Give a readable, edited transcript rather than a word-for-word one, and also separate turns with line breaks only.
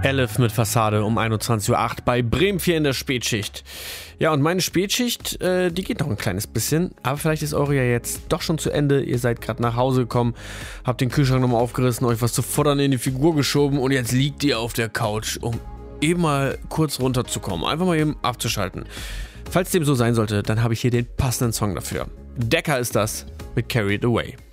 Elif mit Fassade um 21:08 Uhr bei Bremen 4 in der Spätschicht. Ja, und meine Spätschicht, die geht noch ein kleines bisschen, aber vielleicht ist eure ja jetzt doch schon zu Ende. Ihr seid gerade nach Hause gekommen, habt den Kühlschrank nochmal aufgerissen, euch was zu futtern in die Figur geschoben und jetzt liegt ihr auf der Couch, um eben mal kurz runterzukommen, einfach mal eben abzuschalten. Falls dem so sein sollte, dann habe ich hier den passenden Song dafür. Decca ist das mit Carried Away.